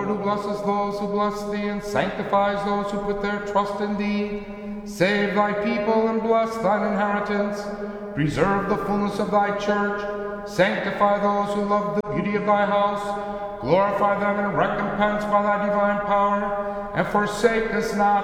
who blesses those who bless thee, and sanctifies those who put their trust in thee. Save thy people and bless thine inheritance. Preserve the fullness of thy church. Sanctify those who love the beauty of thy house. Glorify them in recompense by thy divine power, and forsake us not